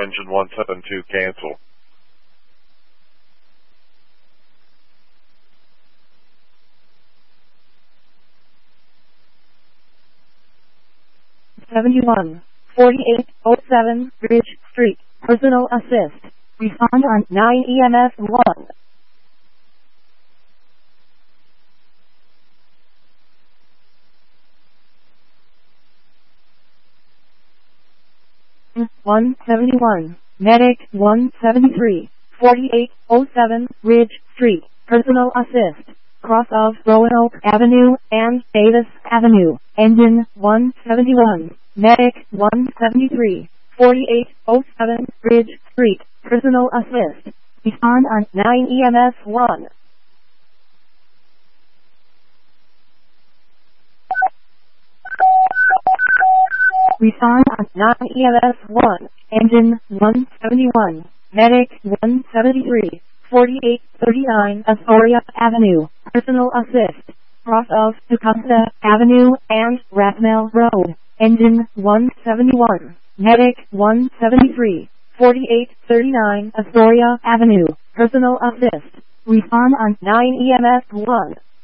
engine 172, cancel. $71, 4807 Ridge Street, personal assist. Respond on 9 EMS 1. $171, Medic 173, 4807 Ridge Street, personal assist. Cross of Roanoke Avenue and Davis Avenue, engine 171, Medic 173, 4807 Ridge Street, personal assist. Respond on 9 EMS 1. Respond on 9 EMS 1, engine 171, Medic 173, 4839 Astoria Avenue, personal assist. Cross of Tecumseh Avenue and Rathmel Road, engine 171, Medic 173, 4839 Astoria Avenue, personal assist. Respond on 9 EMS 1.